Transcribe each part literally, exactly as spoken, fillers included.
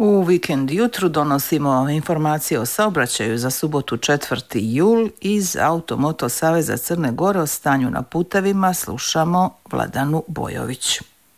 U vikend jutru donosimo informacije o saobraćaju za subotu četvrti jul iz Automoto Saveza Crne Gore. O stanju na putevima slušamo Vladanu Bojović.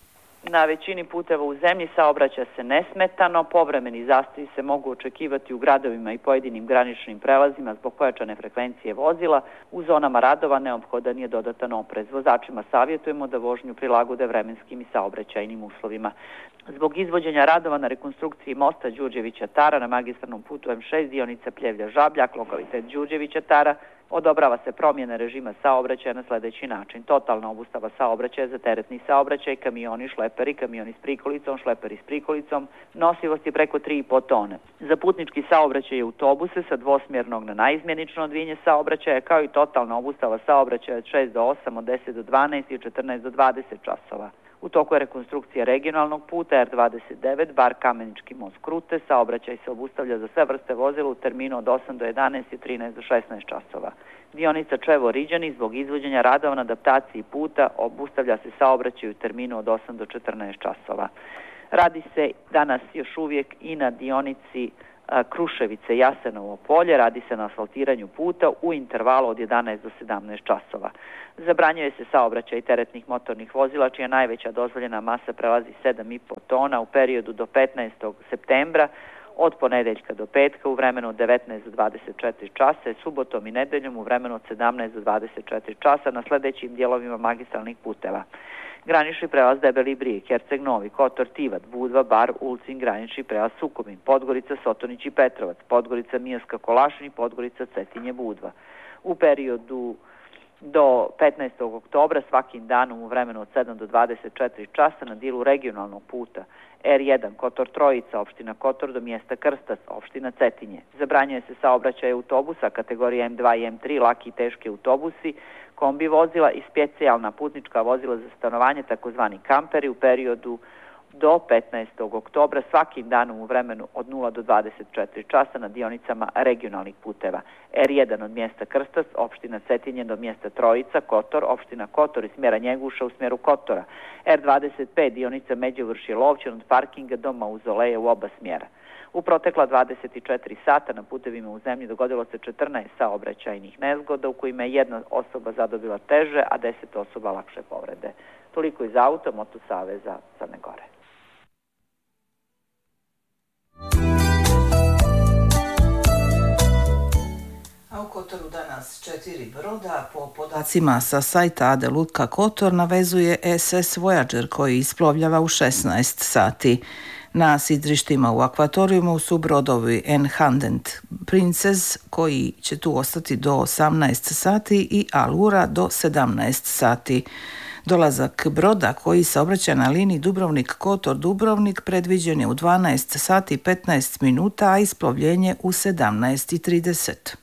Na većini puteva u zemlji saobraća se nesmetano, povremeni zastoji se mogu očekivati u gradovima i pojedinim graničnim prelazima zbog pojačane frekvencije vozila. U zonama radova neophodan je dodatan oprez. Vozačima savjetujemo da vožnju prilagode vremenskim i saobraćajnim uslovima. Zbog izvođenja radova na rekonstrukciji mosta Đurđevića Tara na magistralnom putu em šest dionica Pljevlja-Žabljak, lokalitet Đurđevića Tara, odobrava se promjena režima saobraćaja na sljedeći način. Totalna obustava saobraćaja za teretni saobraćaj, kamioni, šleperi, kamioni s prikolicom, šleperi s prikolicom, nosivosti preko tri i po tone. Za putnički saobraćaj i autobuse sa dvosmjernog na naizmjenično odvijenje saobraćaja, kao i totalna obustava saobraćaja od šest do osam, od deset do dvanaest i od četrnaest do dvadeset časova. U toku je rekonstrukcija regionalnog puta er dvadeset devet, bar Kamenički most Krute. Saobraćaj se obustavlja za sve vrste vozila u terminu od osam do jedanaest i trinaest do šesnaest časova. Dionica Čevo-Riđani zbog izvođenja radova na adaptaciji puta obustavlja se saobraćaj u terminu od osam do četrnaest časova. Radi se danas još uvijek i na dionici Kruševice Jasenovo polje, radi se na asfaltiranju puta u intervalu od jedanaest do sedamnaest časova. Zabranjuje se saobraćaj teretnih motornih vozila čija najveća dozvoljena masa prelazi sedam i po tona u periodu do petnaestog septembra, od ponedjeljka do petka u vremenu od devetnaest do dvadeset četiri časa, subotom i nedeljom u vremenu od sedamnaest do dvadeset četiri časa na sljedećim dijelovima magistralnih puteva: granični prelaz Debeli Brijeg, Herceg Novi, Kotor, Tivat, Budva, Bar, Ulcin, granični prelaz Sukomin, Podgorica, Sotonić i Petrovac, Podgorica, Mijevska, Kolašin i Podgorica, Cetinje, Budva. U periodu do petnaestog oktobra svakim danom u vremenu od sedam do dvadeset četiri časa na dijelu regionalnog puta er jedan Kotor Trojica, opština Kotor do mjesta Krstac, opština Cetinje. Zabranjuje se saobraćaj autobusa kategorije em dva i em tri, laki i teški autobusi, kombi vozila i specijalna putnička vozila za stanovanje, takozvani kamperi, u periodu do petnaestog oktobra svakim danom u vremenu od nula do dvadeset četiri časa na dionicama regionalnih puteva er jedan od mjesta Krstac, opština Cetinje do mjesta Trojica, Kotor, opština Kotor iz smjera Njeguša u smjeru Kotora, er dvadeset pet dionica Međuvršje Lovćan od parkinga do Mauzoleja u oba smjera. U protekla dvadeset četiri sata na putevima u zemlji dogodilo se četrnaest saobraćajnih nezgoda u kojima je jedna osoba zadobila teže, a deset osoba lakše povrede. Toliko iz Automoto Saveza Crne Gore. A u Kotoru danas četiri broda. Po podacima sa sajta Ade Lutka Kotor navezuje es es Voyager koji isplovljava u šesnaest sati. Na sidrištima u akvatorijumu su brodovi Enhandent Princess koji će tu ostati do osamnaest sati i Alura do sedamnaest sati. Dolazak broda koji saobraća na liniji Dubrovnik-Kotor-Dubrovnik predviđen je u dvanaest sati i petnaest minuta, a isplovljenje u sedamnaest i trideset.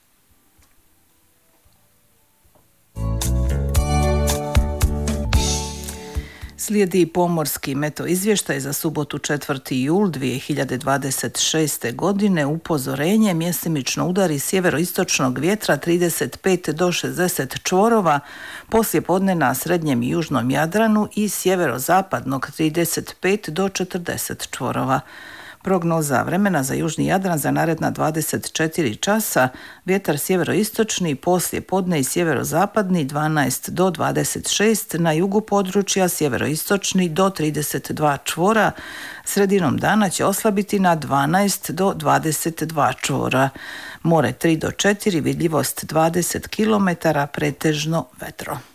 Slijedi pomorski meto izvještaj za subotu četvrti jul dvije hiljade dvadeset šeste. godine. Upozorenje: mjestimično udari sjeveroistočnog vjetra trideset pet do šezdeset čvorova, poslije podne na srednjem i južnom Jadranu i sjeverozapadnog trideset pet do četrdeset čvorova. Prognoza vremena za južni Jadran za naredna dvadeset četiri časa: vjetar sjeveroistočni, poslije podne i sjeverozapadni dvanaest do dvadeset šest, na jugu područja sjeveroistočni do trideset dva čvora, sredinom dana će oslabiti na dvanaest do dvadeset dva čvora. More tri do četiri, vidljivost dvadeset kilometara, pretežno vetro.